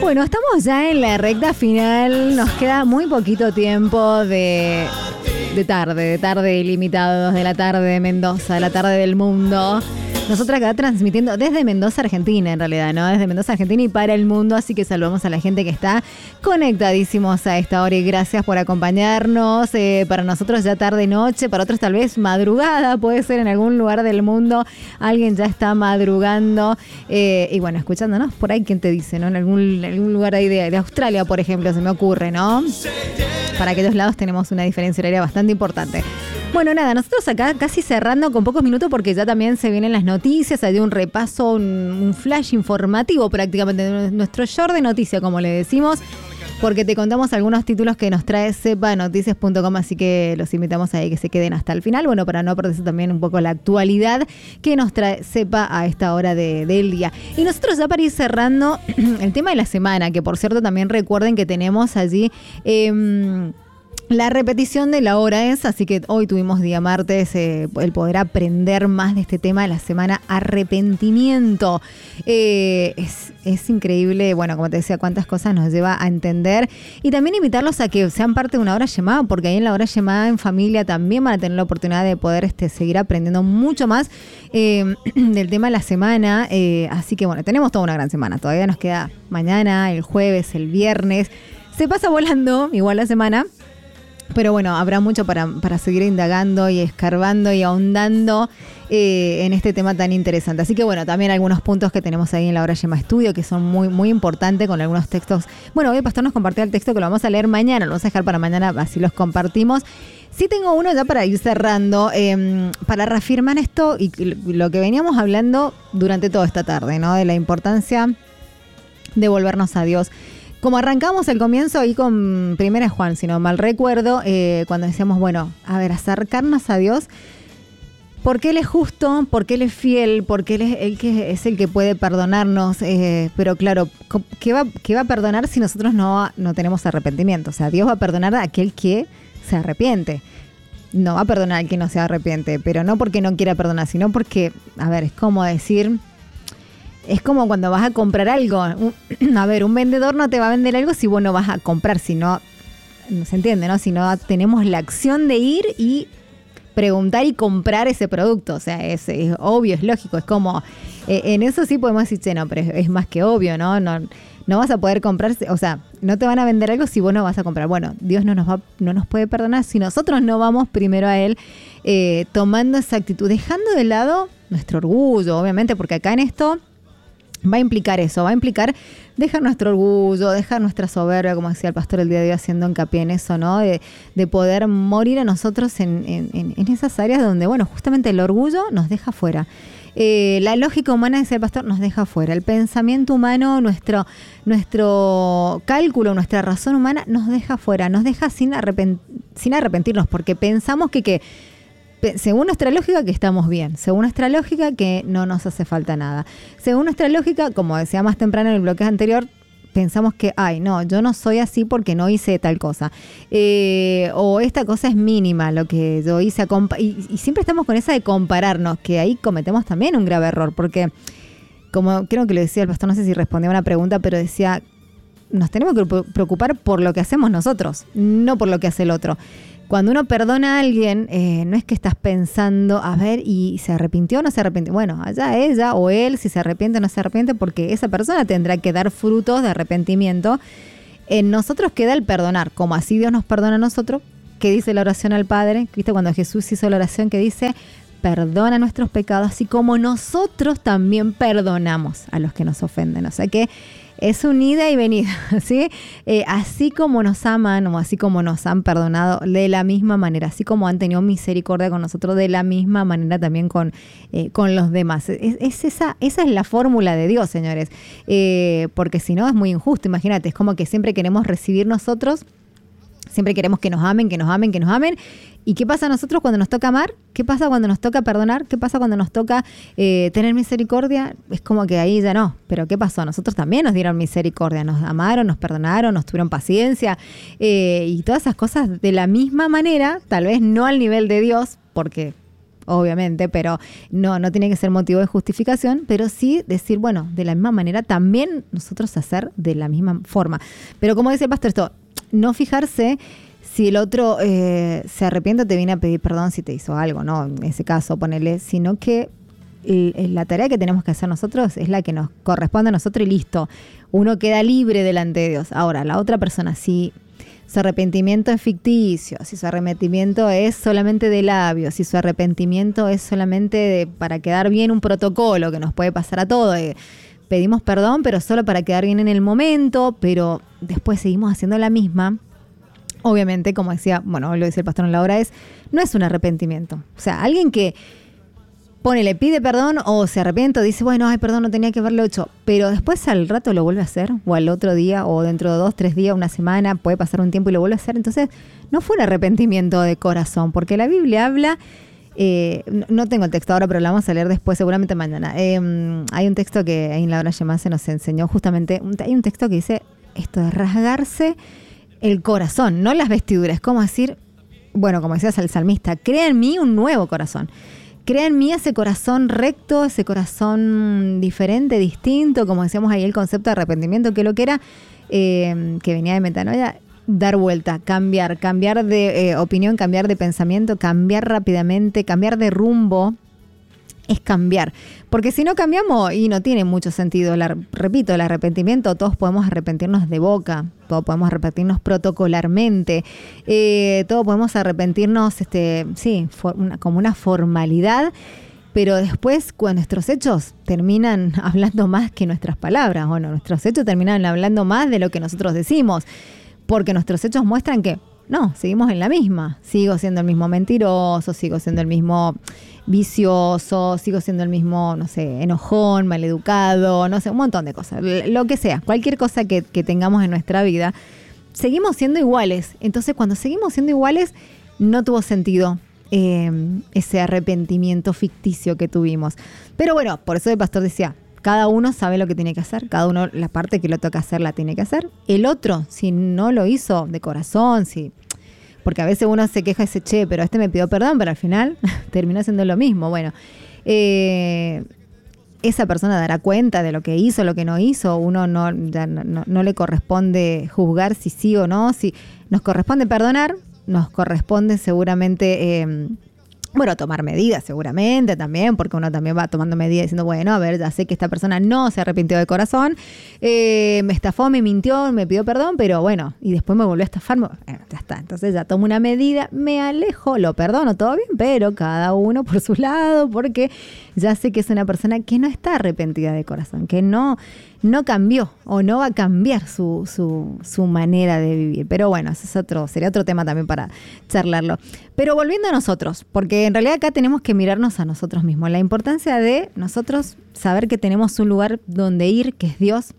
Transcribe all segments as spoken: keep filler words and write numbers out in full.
Bueno, estamos ya en la recta final. Nos queda muy poquito tiempo de, de tarde, de tarde ilimitados, de la tarde de Mendoza, de la tarde del mundo. Nosotros acá transmitiendo desde Mendoza, Argentina, en realidad, ¿no? Desde Mendoza, Argentina y para el mundo. Así que saludamos a la gente que está conectadísimos a esta hora y gracias por acompañarnos. Eh, para nosotros ya tarde, noche, para otros tal vez madrugada, puede ser en algún lugar del mundo. Alguien ya está madrugando. Eh, y bueno, escuchándonos por ahí, ¿quién te dice, no? En algún, en algún lugar ahí de, de Australia, por ejemplo, se me ocurre, ¿no? Para aquellos lados tenemos una diferencia horaria bastante importante. Bueno, nada, nosotros acá casi cerrando con pocos minutos porque ya también se vienen las noticias, hay un repaso, un, un flash informativo prácticamente, nuestro short de noticias, como le decimos, porque te contamos algunos títulos que nos trae sepa noticias punto com, así que los invitamos ahí que se queden hasta el final, bueno, para no perderse también un poco la actualidad que nos trae sepa a esta hora de, del día. Y nosotros ya para ir cerrando el tema de la semana, que por cierto también recuerden que tenemos allí... Eh, La repetición de la hora es, así que hoy tuvimos día martes, eh, el poder aprender más de este tema de la semana arrepentimiento. Eh, es, es increíble, bueno, como te decía, cuántas cosas nos lleva a entender. Y también invitarlos a que sean parte de una hora llamada, porque ahí en la hora llamada en familia también van a tener la oportunidad de poder este, seguir aprendiendo mucho más eh, del tema de la semana. Eh, así que bueno, tenemos toda una gran semana. Todavía nos queda mañana, el jueves, el viernes. Se pasa volando, igual la semana. Pero bueno, habrá mucho para, para seguir indagando y escarbando y ahondando eh, en este tema tan interesante. Así que bueno, también algunos puntos que tenemos ahí en la hora Yema Estudio que son muy, muy importantes con algunos textos. Bueno, hoy el pastor nos compartió el texto que lo vamos a leer mañana, lo vamos a dejar para mañana, así los compartimos. Sí tengo uno ya para ir cerrando, eh, para reafirmar esto y lo que veníamos hablando durante toda esta tarde, ¿no? De la importancia de volvernos a Dios. Como arrancamos el comienzo ahí con Primera Juan, si no mal recuerdo, eh, cuando decíamos, bueno, a ver, acercarnos a Dios, porque Él es justo, porque Él es fiel, porque Él es el que, es el que puede perdonarnos, eh, pero claro, ¿qué va, qué va a perdonar si nosotros no, no tenemos arrepentimiento? O sea, Dios va a perdonar a aquel que se arrepiente. No va a perdonar al que no se arrepiente, pero no porque no quiera perdonar, sino porque, a ver, es como decir... Es como cuando vas a comprar algo. A ver, un vendedor no te va a vender algo si vos no vas a comprar, si no, no se entiende, ¿no? Si no tenemos la acción de ir y preguntar y comprar ese producto. O sea, es, es obvio, es lógico. Es como, eh, en eso sí podemos decir, che, no, pero es, es más que obvio, ¿no? No, no vas a poder comprar, o sea, no te van a vender algo si vos no vas a comprar. Bueno, Dios no nos va, no nos puede perdonar si nosotros no vamos primero a Él eh, tomando esa actitud, dejando de lado nuestro orgullo, obviamente, porque acá en esto... Va a implicar eso, va a implicar dejar nuestro orgullo, dejar nuestra soberbia, como decía el pastor el día de hoy, haciendo hincapié en eso, ¿no? De, de poder morir a nosotros en, en, en esas áreas donde, bueno, justamente el orgullo nos deja fuera. Eh, la lógica humana, decía el pastor, nos deja fuera. El pensamiento humano, nuestro, nuestro cálculo, nuestra razón humana nos deja fuera, nos deja sin, arrepent- sin arrepentirnos, porque pensamos que... que según nuestra lógica que estamos bien, según nuestra lógica que no nos hace falta nada, según nuestra lógica, como decía más temprano en el bloque anterior, pensamos que, ay, no, yo no soy así porque no hice tal cosa, eh, o esta cosa es mínima lo que yo hice, y, y siempre estamos con esa de compararnos, que ahí cometemos también un grave error, porque como creo que le decía el pastor, no sé si respondía a una pregunta, pero decía, nos tenemos que preocupar por lo que hacemos nosotros, no por lo que hace el otro. Cuando uno perdona a alguien, eh, no es que estás pensando, a ver, ¿y se arrepintió o no se arrepintió? Bueno, allá ella o él, si se arrepiente o no se arrepiente, porque esa persona tendrá que dar frutos de arrepentimiento. En nosotros queda el perdonar, como así Dios nos perdona a nosotros, que dice la oración al Padre, ¿viste? Cuando Jesús hizo la oración que dice, perdona nuestros pecados, así como nosotros también perdonamos a los que nos ofenden. O sea que es un ida y venida, ¿sí? Eh, así como nos aman o así como nos han perdonado de la misma manera, así como han tenido misericordia con nosotros, de la misma manera también con, eh, con los demás. Es, es esa, esa es la fórmula de Dios, señores, eh, porque si no es muy injusto. Imagínate, es como que siempre queremos recibir nosotros, siempre queremos que nos amen, que nos amen, que nos amen. ¿Y qué pasa a nosotros cuando nos toca amar? ¿Qué pasa cuando nos toca perdonar? ¿Qué pasa cuando nos toca eh, tener misericordia? Es como que ahí ya no. Pero ¿qué pasó? A nosotros también nos dieron misericordia. Nos amaron, nos perdonaron, nos tuvieron paciencia. Eh, y todas esas cosas de la misma manera, tal vez no al nivel de Dios, porque obviamente, pero no, no tiene que ser motivo de justificación, pero sí decir, bueno, de la misma manera también nosotros hacer de la misma forma. Pero como dice el pastor, esto, no fijarse si el otro eh, se arrepiente o te viene a pedir perdón si te hizo algo, ¿no? En ese caso, ponele, sino que la tarea que tenemos que hacer nosotros es la que nos corresponde a nosotros y listo. Uno queda libre delante de Dios. Ahora, la otra persona, si su arrepentimiento es ficticio, si su arrepentimiento es solamente de labios, si su arrepentimiento es solamente de, para quedar bien, un protocolo que nos puede pasar a todos, eh, pedimos perdón, pero solo para quedar bien en el momento, pero después seguimos haciendo la misma. Obviamente, como decía, bueno, lo dice el pastor en la hora, es, no es un arrepentimiento. O sea, alguien que pone, le pide perdón o se arrepiente o dice, bueno, ay, perdón, no tenía que haberlo hecho, pero después al rato lo vuelve a hacer, o al otro día, o dentro de dos, tres días, una semana, puede pasar un tiempo y lo vuelve a hacer. Entonces, no fue un arrepentimiento de corazón, porque la Biblia habla, eh, no tengo el texto ahora, pero lo vamos a leer después, seguramente mañana. Eh, hay un texto que ahí en la hora Yemase nos enseñó justamente, un, hay un texto que dice esto de rasgarse el corazón, no las vestiduras, como decir, bueno, como decías el salmista, crea en mí un nuevo corazón. Crea en mí ese corazón recto, ese corazón diferente, distinto, como decíamos ahí el concepto de arrepentimiento, que lo que era, eh, que venía de metanoia, dar vuelta, cambiar, cambiar de eh, opinión, cambiar de pensamiento, cambiar rápidamente, cambiar de rumbo, es cambiar. Porque si no cambiamos, y no tiene mucho sentido, la, repito, el arrepentimiento, todos podemos arrepentirnos de boca, todos podemos arrepentirnos protocolarmente, eh, todos podemos arrepentirnos, este, sí, for, una, como una formalidad, pero después cuando nuestros hechos terminan hablando más que nuestras palabras, o no, nuestros hechos terminan hablando más de lo que nosotros decimos, porque nuestros hechos muestran que no, seguimos en la misma. Sigo siendo el mismo mentiroso, sigo siendo el mismo vicioso, sigo siendo el mismo, no sé, enojón, maleducado, no sé, un montón de cosas. Lo que sea, cualquier cosa que, que tengamos en nuestra vida, seguimos siendo iguales. Entonces, cuando seguimos siendo iguales, no tuvo sentido eh, ese arrepentimiento ficticio que tuvimos. Pero bueno, por eso el pastor decía, cada uno sabe lo que tiene que hacer, cada uno la parte que le toca hacer la tiene que hacer. El otro, si no lo hizo de corazón, si, porque a veces uno se queja y dice, che, pero este me pidió perdón, pero al final terminó haciendo lo mismo. Bueno, eh, esa persona dará cuenta de lo que hizo, lo que no hizo. Uno no, ya no, no, no le corresponde juzgar si sí o no. Si nos corresponde perdonar, nos corresponde seguramente... Eh, Bueno, tomar medidas seguramente también, porque uno también va tomando medidas diciendo, bueno, a ver, ya sé que esta persona no se arrepintió de corazón, eh, me estafó, me mintió, me pidió perdón, pero bueno, y después me volvió a estafar, bueno, ya está. Entonces ya tomo una medida, me alejo, lo perdono, todo bien, pero cada uno por su lado, porque ya sé que es una persona que no está arrepentida de corazón, que no... no cambió o no va a cambiar su, su, su manera de vivir. Pero bueno, ese es otro, sería otro tema también para charlarlo. Pero volviendo a nosotros, porque en realidad acá tenemos que mirarnos a nosotros mismos. La importancia de nosotros saber que tenemos un lugar donde ir, que es Dios,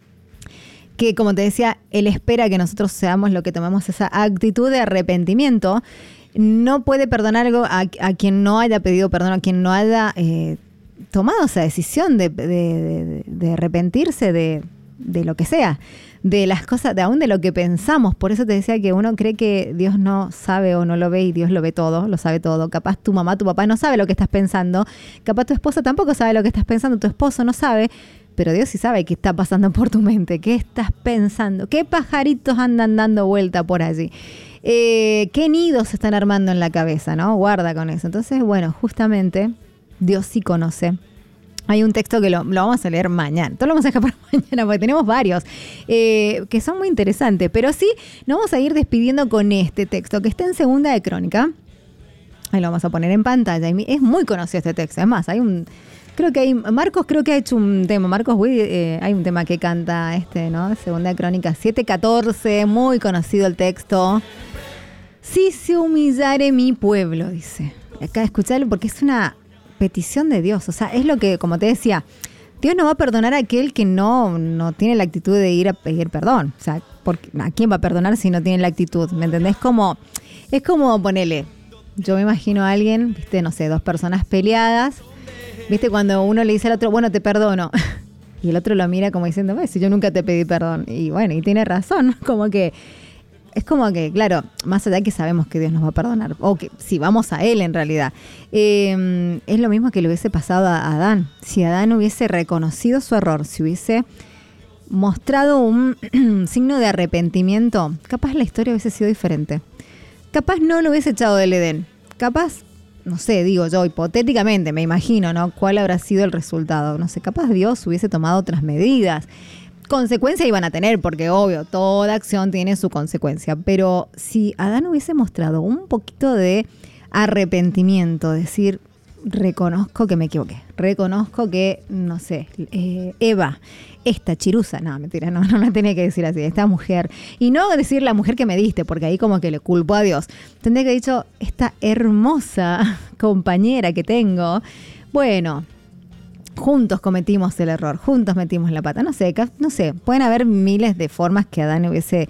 que como te decía, Él espera que nosotros seamos lo que tomemos esa actitud de arrepentimiento. No puede perdonar algo a, a quien no haya pedido perdón, a quien no haya... Eh, tomado esa decisión de, de, de, de arrepentirse de, de lo que sea, de las cosas, de aún de lo que pensamos. Por eso te decía que uno cree que Dios no sabe o no lo ve y Dios lo ve todo, lo sabe todo. Capaz tu mamá, tu papá no sabe lo que estás pensando, capaz tu esposa tampoco sabe lo que estás pensando, tu esposo no sabe, pero Dios sí sabe qué está pasando por tu mente, qué estás pensando, qué pajaritos andan dando vuelta por allí. Eh, qué nidos se están armando en la cabeza, ¿no? Guarda con eso. Entonces, bueno, justamente... Dios sí conoce. Hay un texto que lo, lo vamos a leer mañana. Todo lo vamos a dejar para mañana porque tenemos varios eh, que son muy interesantes. Pero sí, nos vamos a ir despidiendo con este texto que está en Segunda de Crónica. Ahí lo vamos a poner en pantalla. Es muy conocido este texto. Es más, hay un... Creo que hay... Marcos creo que ha hecho un tema. Marcos Witt, eh, hay un tema que canta este, ¿no? Segunda de Crónica siete catorce. Muy conocido el texto. Si se humillare mi pueblo, dice. Acá escuchalo porque es una... petición de Dios, o sea, es lo que, como te decía, Dios no va a perdonar a aquel que no, no tiene la actitud de ir a pedir perdón. O sea, porque, ¿a quién va a perdonar si no tiene la actitud? ¿Me entendés? Como, es como ponele, yo me imagino a alguien, viste, no sé, dos personas peleadas, viste, cuando uno le dice al otro, bueno, te perdono, y el otro lo mira como diciendo, pues, si yo nunca te pedí perdón, y bueno, y tiene razón, como que es como que, claro, más allá que sabemos que Dios nos va a perdonar, o que si vamos a Él en realidad, eh, es lo mismo que le hubiese pasado a Adán. Si Adán hubiese reconocido su error, si hubiese mostrado un signo de arrepentimiento, capaz la historia hubiese sido diferente. Capaz no lo hubiese echado del Edén. Capaz, no sé, digo yo, hipotéticamente, me imagino, ¿no? ¿Cuál habrá sido el resultado? No sé, capaz Dios hubiese tomado otras medidas. Consecuencias iban a tener, porque obvio, toda acción tiene su consecuencia. Pero si Adán hubiese mostrado un poquito de arrepentimiento, decir, reconozco que me equivoqué, reconozco que, no sé, eh, Eva, esta chirusa, no, mentira, no, no la tenía que decir así, esta mujer, y no decir la mujer que me diste, porque ahí como que le culpo a Dios, tendría que haber dicho, esta hermosa compañera que tengo, bueno, juntos cometimos el error, juntos metimos la pata, no sé, no sé, pueden haber miles de formas que Adán hubiese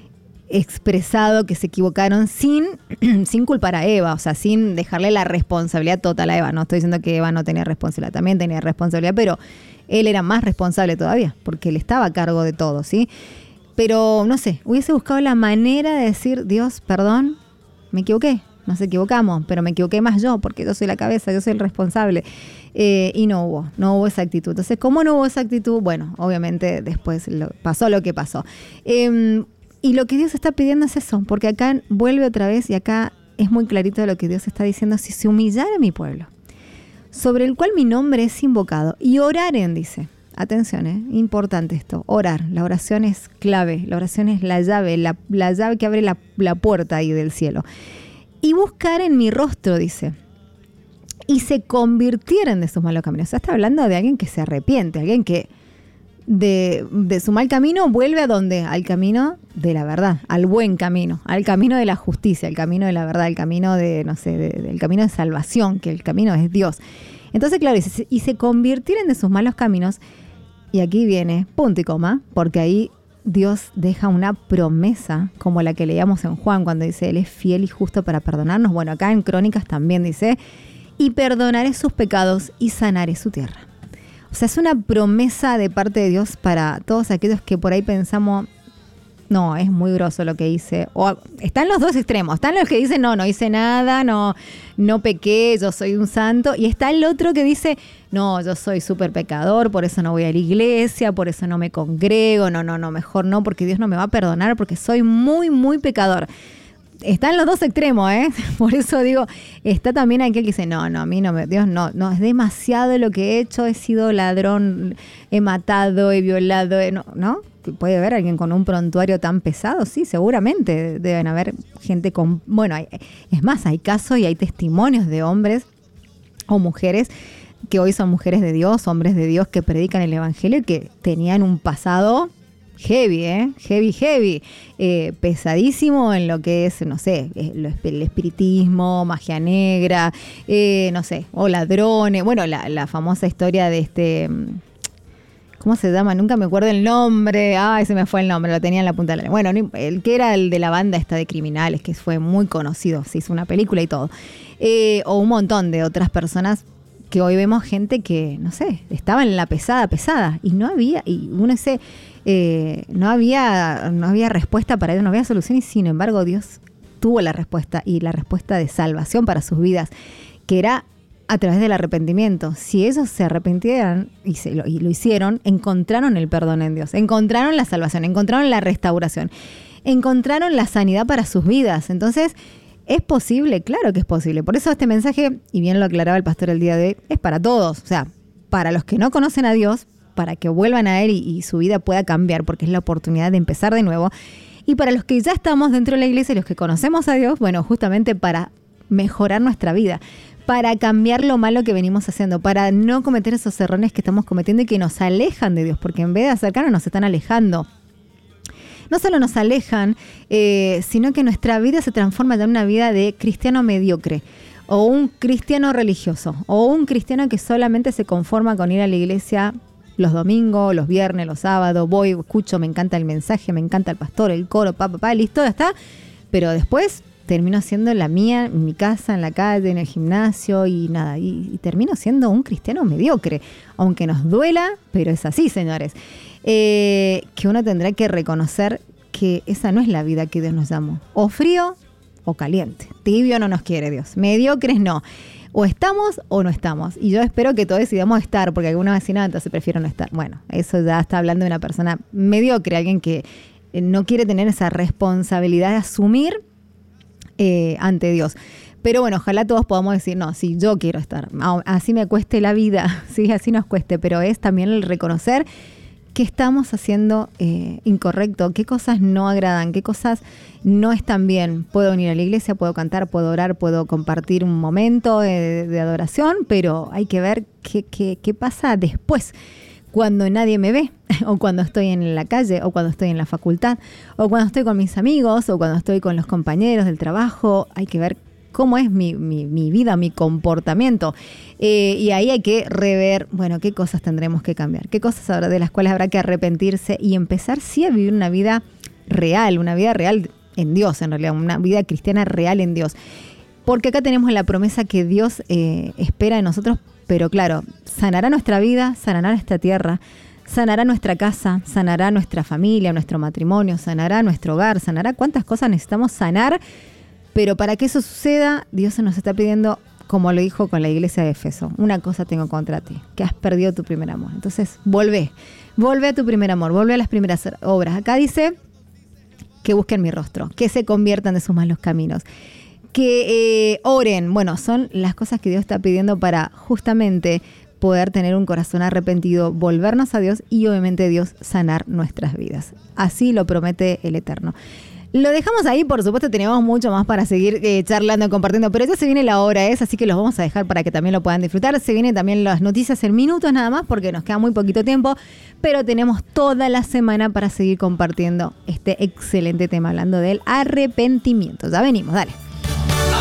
expresado que se equivocaron sin, sin culpar a Eva, o sea, sin dejarle la responsabilidad total a Eva. No estoy diciendo que Eva no tenía responsabilidad, también tenía responsabilidad, pero él era más responsable todavía, porque él estaba a cargo de todo, ¿sí? Pero, no sé, hubiese buscado la manera de decir, Dios, perdón, me equivoqué, nos equivocamos, pero me equivoqué más yo, porque yo soy la cabeza, yo soy el responsable. Eh, y no hubo, no hubo esa actitud. Entonces, ¿cómo no hubo esa actitud? Bueno, obviamente después lo, pasó lo que pasó. Eh, Y lo que Dios está pidiendo es eso, porque acá vuelve otra vez y acá es muy clarito lo que Dios está diciendo. Si se humillara mi pueblo, sobre el cual mi nombre es invocado, y oraren, dice, atención, eh, importante esto, orar, la oración es clave, la oración es la llave, la, la llave que abre la, la puerta ahí del cielo, y buscar en mi rostro, dice, y se convirtieran de sus malos caminos. O sea, está hablando de alguien que se arrepiente, alguien que De, de su mal camino vuelve a dónde? Al camino de la verdad, al buen camino, al camino de la justicia, al camino de la verdad, al camino de, no sé, de, del camino de salvación, que el camino es Dios. Entonces, claro, y se, y se convirtieron de sus malos caminos, y aquí viene punto y coma, porque ahí Dios deja una promesa, como la que leíamos en Juan, cuando dice, Él es fiel y justo para perdonarnos. Bueno, acá en Crónicas también dice, y perdonaré sus pecados y sanaré su tierra. O sea, es una promesa de parte de Dios para todos aquellos que por ahí pensamos, no, es muy groso lo que hice. O están los dos extremos. Están los que dicen, no, no hice nada, no, no pequé, yo soy un santo. Y está el otro que dice, no, yo soy súper pecador, por eso no voy a la iglesia, por eso no me congrego, no, no, no, mejor no, porque Dios no me va a perdonar, porque soy muy, muy pecador. Están los dos extremos, ¿eh? Por eso digo, está también aquel que dice, no, no, a mí no me, Dios, no, no, es demasiado lo que he hecho, he sido ladrón, he matado, he violado, he, no, ¿no? ¿Puede haber alguien con un prontuario tan pesado? Sí, seguramente deben haber gente con, bueno, hay, es más, hay casos y hay testimonios de hombres o mujeres que hoy son mujeres de Dios, hombres de Dios que predican el evangelio y que tenían un pasado heavy, ¿eh? Heavy, heavy. Eh, pesadísimo en lo que es, no sé, el espiritismo, magia negra, eh, no sé, o ladrones. Bueno, la, la famosa historia de este... ¿Cómo se llama? Nunca me acuerdo el nombre. Ay, se me fue el nombre, lo tenía en la punta de la lengua. Bueno, el que era el de la banda esta de criminales, que fue muy conocido, se hizo una película y todo. Eh, o un montón de otras personas que hoy vemos gente que, no sé, estaba en la pesada, pesada, y no había, y uno dice, eh, no había, no había respuesta para ellos, no había solución, y sin embargo Dios tuvo la respuesta, y la respuesta de salvación para sus vidas, que era a través del arrepentimiento. Si ellos se arrepintieran y, se lo, y lo hicieron, encontraron el perdón en Dios, encontraron la salvación, encontraron la restauración, encontraron la sanidad para sus vidas. Entonces, ¿es posible? Claro que es posible. Por eso este mensaje, y bien lo aclaraba el pastor el día de hoy, es para todos. O sea, para los que no conocen a Dios, para que vuelvan a Él y, y su vida pueda cambiar, porque es la oportunidad de empezar de nuevo. Y para los que ya estamos dentro de la iglesia y los que conocemos a Dios, bueno, justamente para mejorar nuestra vida, para cambiar lo malo que venimos haciendo, para no cometer esos errores que estamos cometiendo y que nos alejan de Dios, porque en vez de acercarnos nos están alejando. No solo nos alejan, eh, sino que nuestra vida se transforma en una vida de cristiano mediocre, o un cristiano religioso, o un cristiano que solamente se conforma con ir a la iglesia los domingos, los viernes, los sábados, voy, escucho, me encanta el mensaje, me encanta el pastor, el coro, papá, papá, listo, ya está, pero después termino siendo la mía, en mi casa, en la calle, en el gimnasio y nada, y, y termino siendo un cristiano mediocre, aunque nos duela, pero es así, señores. Eh, que uno tendrá que reconocer que esa no es la vida que Dios nos llamó. O frío o caliente. Tibio no nos quiere Dios. Mediocres no. O estamos o no estamos. Y yo espero que todos decidamos estar, porque algunos dicen, no, entonces prefiero no estar. Bueno, eso ya está hablando de una persona mediocre, alguien que no quiere tener esa responsabilidad de asumir eh, ante Dios. Pero bueno, ojalá todos podamos decir, no, sí, yo quiero estar. Así me cueste la vida, sí, así nos cueste, pero es también el reconocer qué estamos haciendo eh, incorrecto, qué cosas no agradan, qué cosas no están bien. Puedo venir a la iglesia, puedo cantar, puedo orar, puedo compartir un momento de, de adoración, pero hay que ver qué, qué, qué pasa después, cuando nadie me ve, o cuando estoy en la calle, o cuando estoy en la facultad, o cuando estoy con mis amigos, o cuando estoy con los compañeros del trabajo. Hay que ver cómo es mi, mi, mi vida, mi comportamiento. Eh, y ahí hay que rever, bueno, qué cosas tendremos que cambiar, qué cosas habrá, de las cuales habrá que arrepentirse y empezar sí a vivir una vida real, una vida real en Dios, en realidad, una vida cristiana real en Dios. Porque acá tenemos la promesa que Dios eh, espera de nosotros, pero claro, sanará nuestra vida, sanará nuestra tierra, sanará nuestra casa, sanará nuestra familia, nuestro matrimonio, sanará nuestro hogar, sanará cuántas cosas necesitamos sanar. Pero para que eso suceda, Dios nos está pidiendo, como lo dijo con la iglesia de Éfeso, una cosa tengo contra ti, que has perdido tu primer amor. Entonces, volvé, volvé a tu primer amor, volvé a las primeras obras. Acá dice que busquen mi rostro, que se conviertan de sus malos caminos, que eh, oren. Bueno, son las cosas que Dios está pidiendo para justamente poder tener un corazón arrepentido, volvernos a Dios y obviamente Dios sanar nuestras vidas. Así lo promete el Eterno. Lo dejamos ahí, por supuesto tenemos mucho más para seguir eh, charlando, compartiendo, pero ya se viene la hora esa, así que los vamos a dejar para que también lo puedan disfrutar. Se vienen también las noticias en minutos nada más, porque nos queda muy poquito tiempo, pero tenemos toda la semana para seguir compartiendo este excelente tema, hablando del arrepentimiento. Ya venimos, dale.